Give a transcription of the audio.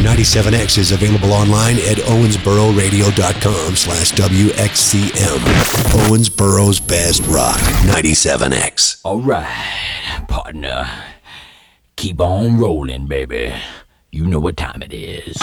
97X is available online at owensbororadio.com/WXCM. Owensboro's best rock, 97X. All right, partner. Keep on rolling, baby. You know what time it is.